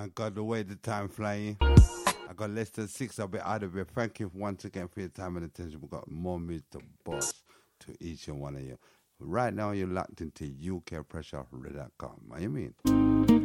my God, the way the time flying. I got less than 6. I'll be out of here. Thank you once again for your time and attention. We've got more music to boss to each and one of you. Right now, you're locked into UKPressure.com. What do you mean?